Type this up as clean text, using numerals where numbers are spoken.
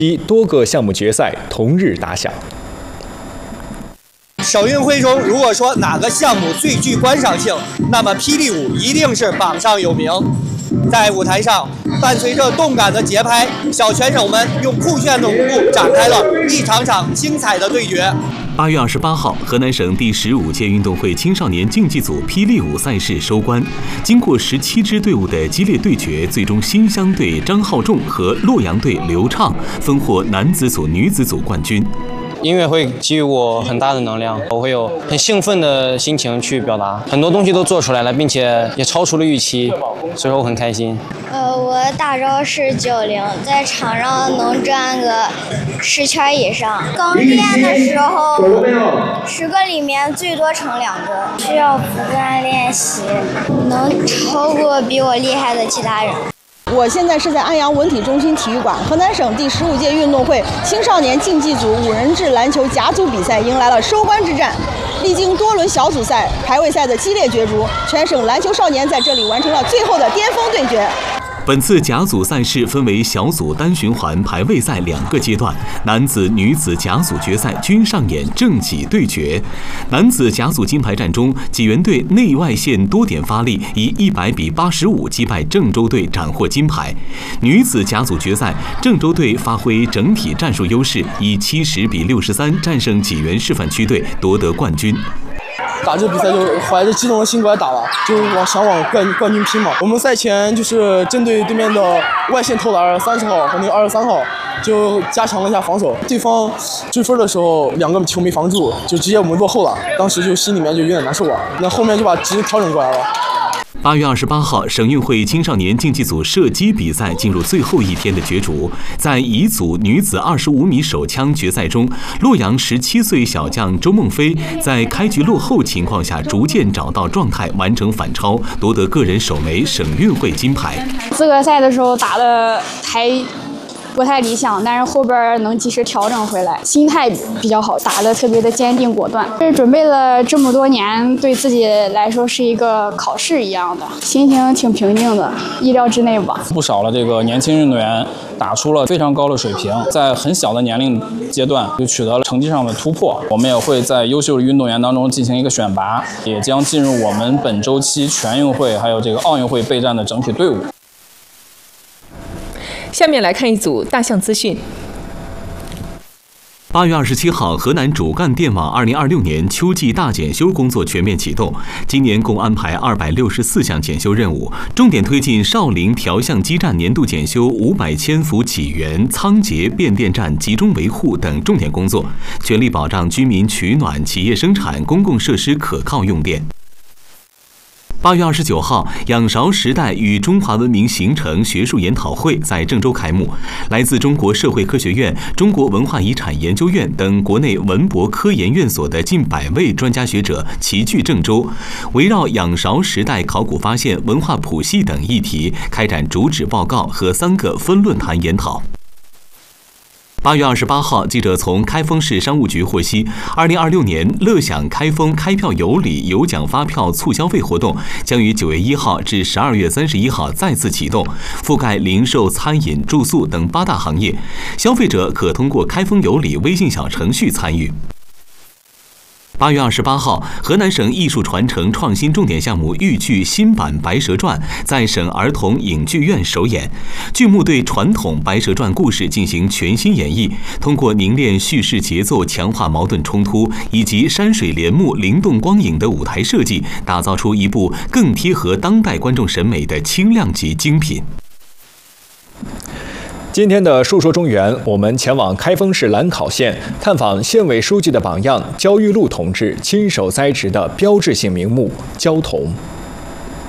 多个项目决赛同日打响。 省运会中，如果说哪个项目最具观赏性，那么霹雳舞一定是榜上有名。在舞台上，伴随着动感的节拍，小选手们用酷炫的舞步展开了一场场精彩的对决。 8月28号，河南省第15届运动会青少年竞技组霹雳舞赛事收官。经过17支队伍的激烈对决，最终新乡队张浩仲和洛阳队刘畅分获男子组、女子组冠军。 音乐会给予我很大的能量，我会有很兴奋的心情去表达，很多东西都做出来了，并且也超出了预期，所以说我很开心。 我大招是90，在场上能转个10圈以上。刚练的时候，10个里面最多成2个，需要不断练习，能超过比我厉害的其他人。 我现在是在安阳文体中心体育馆，河南省第15届运动会青少年竞技组5人制篮球甲组比赛迎来了收官之战。历经多轮小组赛、排位赛的激烈角逐，全省篮球少年在这里完成了最后的巅峰对决。 本次甲组赛事分为小组单循环排位赛2个阶段，男子、女子甲组决赛均上演正己对决。男子甲组金牌战中，济源队内外线多点发力，以100比85击败郑州队，斩获金牌。女子甲组决赛，郑州队发挥整体战术优势，以70比63战胜济源示范区队，夺得冠军。 打这比赛就怀着激动的心过来打了，就想往冠军拼嘛。我们赛前就是针对对面的外线投篮30号和那个23号，就加强了一下防守。对方追分的时候，2个球没防住，就直接我们落后了。当时就心里面就有点难受了。那后面就把直接调整过来了。 8月28号，省运会青少年竞技组射击比赛进入最后一天的角逐。在乙组女子25米手枪决赛中，洛阳17岁小将周梦飞在开局落后情况下逐渐找到状态，完成反超，夺得个人首枚省运会金牌。 资格赛的时候打的还不太理想，但是后边能及时调整回来，心态比较好，打得特别的坚定果断。准备了这么多年，对自己来说是一个考试一样的，心情挺平静的，意料之内吧。 不少的这个年轻运动员打出了非常高的水平，在很小的年龄阶段就取得了成绩上的突破。我们也会在优秀的运动员当中进行一个选拔，也将进入我们本周期全运会还有这个奥运会备战的整体队伍。 下面来看一组大项资讯。 8月27号，河南主干电网2026年秋季大检修工作全面启动。今年共安排264项检修任务，重点推进少陵调相基站年度检修500千伏济源、仓颉变电站集中维护等重点工作，全力保障居民取暖、企业生产、公共设施可靠用电。8月29号，仰韶时代与中华文明形成学术研讨会在郑州开幕。来自中国社会科学院、中国文化遗产研究院等国内文博科研院所的近100位专家学者齐聚郑州，围绕仰韶时代考古发现、文化谱系等议题开展主旨报告和3个分论坛研讨。8月28号，记者从开封市商务局获悉，2026年乐享开封开票有礼有奖发票促消费活动将于9月1号至12月31号再次启动，覆盖零售、餐饮、住宿等8大行业，消费者可通过开封有礼微信小程序参与。8月28号，河南省艺术传承创新重点项目豫剧新版《白蛇传》在省儿童影剧院首演。剧目对传统《白蛇传》故事进行全新演绎，通过凝练叙事节奏、强化矛盾冲突以及山水帘幕、灵动光影的舞台设计，打造出一部更贴合当代观众审美的轻量级精品。 今天的述说中原，我们前往开封市兰考县，探访县委书记的榜样焦裕禄同志亲手栽植的标志性名木焦桐。